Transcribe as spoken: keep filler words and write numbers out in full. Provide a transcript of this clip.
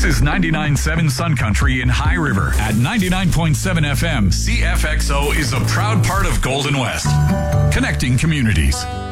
is ninety-nine point seven Sun Country in High River. At ninety-nine point seven F M, C F X O is a proud part of Golden West, connecting communities.